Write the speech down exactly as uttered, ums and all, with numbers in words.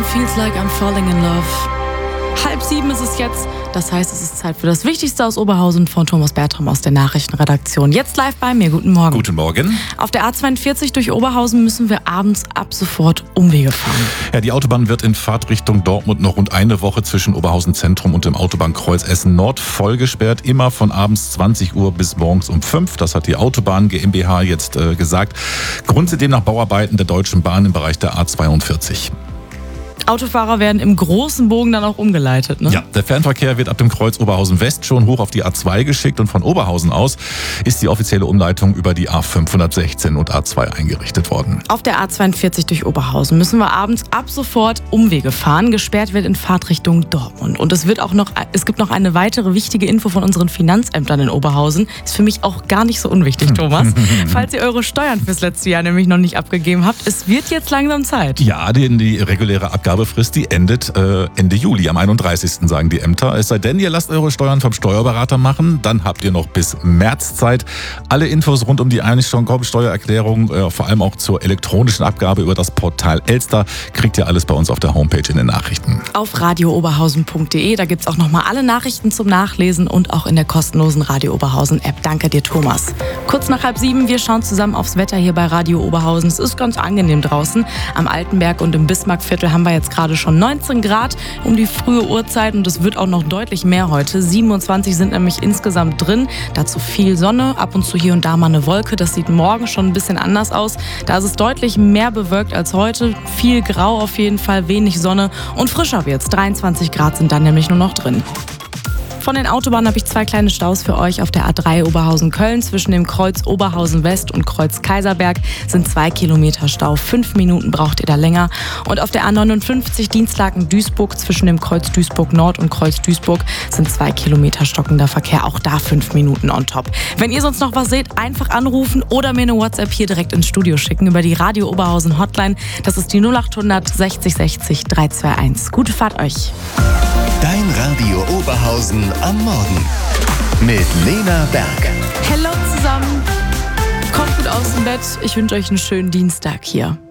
Feels like I'm falling in love. Halb sieben ist es jetzt. Das heißt, es ist Zeit für das Wichtigste aus Oberhausen von Thomas Bertram aus der Nachrichtenredaktion. Jetzt live bei mir. Guten Morgen. Guten Morgen. Auf der A zweiundvierzig durch Oberhausen müssen wir abends ab sofort Umwege fahren. Ja, die Autobahn wird in Fahrtrichtung Dortmund noch rund eine Woche zwischen Oberhausen Zentrum und dem Autobahnkreuz Essen Nord voll gesperrt. Immer von abends zwanzig Uhr bis morgens um fünf. Das hat die Autobahn GmbH jetzt äh, gesagt. Grund sind demnach Bauarbeiten der Deutschen Bahn im Bereich der A zweiundvierzig. Autofahrer werden im großen Bogen dann auch umgeleitet, ne? Ja, der Fernverkehr wird ab dem Kreuz Oberhausen West schon hoch auf die A zwei geschickt und von Oberhausen aus ist die offizielle Umleitung über die A fünfhundertsechzehn und A zwei eingerichtet worden. Auf der A zweiundvierzig durch Oberhausen müssen wir abends ab sofort Umwege fahren. Gesperrt wird in Fahrtrichtung Dortmund. Und es wird auch noch, es gibt noch eine weitere wichtige Info von unseren Finanzämtern in Oberhausen. Ist für mich auch gar nicht so unwichtig, Thomas. Falls ihr eure Steuern fürs letzte Jahr nämlich noch nicht abgegeben habt, es wird jetzt langsam Zeit. Ja, die, die reguläre Abgabe Frist, die endet äh, Ende Juli, am einunddreißigsten sagen die Ämter. Es sei denn, ihr lasst eure Steuern vom Steuerberater machen, dann habt ihr noch bis März Zeit. Alle Infos rund um die Einkommensteuererklärung, äh, vor allem auch zur elektronischen Abgabe über das Portal Elster, kriegt ihr alles bei uns auf der Homepage in den Nachrichten. Auf radio oberhausen punkt de, da gibt's auch nochmal alle Nachrichten zum Nachlesen und auch in der kostenlosen Radio Oberhausen App. Danke dir, Thomas. Kurz nach halb sieben, wir schauen zusammen aufs Wetter hier bei Radio Oberhausen. Es ist ganz angenehm draußen. Am Altenberg und im Bismarckviertel haben wir jetzt gerade schon neunzehn Grad um die frühe Uhrzeit und es wird auch noch deutlich mehr heute. siebenundzwanzig sind nämlich insgesamt drin. Dazu viel Sonne, ab und zu hier und da mal eine Wolke. Das sieht morgen schon ein bisschen anders aus. Da ist es deutlich mehr bewölkt als heute. Viel Grau auf jeden Fall, wenig Sonne und frischer wird's. dreiundzwanzig Grad sind dann nämlich nur noch drin. Von den Autobahnen habe ich zwei kleine Staus für euch. Auf der A drei Oberhausen-Köln zwischen dem Kreuz Oberhausen-West und Kreuz Kaiserberg sind zwei Kilometer Stau. Fünf Minuten braucht ihr da länger. Und auf der A neunundfünfzig Dienstlaken-Duisburg zwischen dem Kreuz Duisburg-Nord und Kreuz Duisburg sind zwei Kilometer stockender Verkehr. Auch da fünf Minuten on top. Wenn ihr sonst noch was seht, einfach anrufen oder mir eine WhatsApp hier direkt ins Studio schicken über die Radio Oberhausen Hotline. Das ist die null achthundert sechzig sechzig dreihunderteinundzwanzig. Gute Fahrt euch. Dein Radio Oberhausen am Morgen mit Lena Berg. Hallo zusammen. Kommt gut aus dem Bett. Ich wünsche euch einen schönen Dienstag hier.